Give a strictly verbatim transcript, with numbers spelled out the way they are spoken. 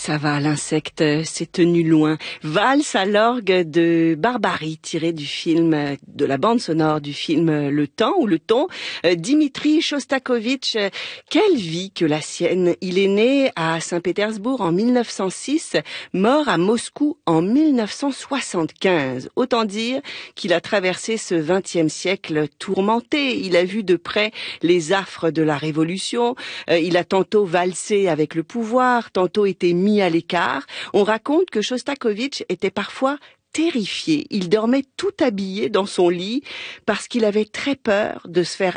Ça va, l'insecte s'est tenu loin. Valse à l'orgue de Barbarie, tiré du film, de la bande sonore du film Le Temps ou Le Ton. Dimitri Shostakovich, quelle vie que la sienne. Il est né à Saint-Pétersbourg en mille neuf cent six, mort à Moscou en mille neuf cent soixante-quinze. Autant dire qu'il a traversé ce vingtième siècle tourmenté. Il a vu de près les affres de la Révolution. Il a tantôt valsé avec le pouvoir, tantôt été mis à l'écart. On raconte que Shostakovich était parfois terrifié. Il dormait tout habillé dans son lit parce qu'il avait très peur de se faire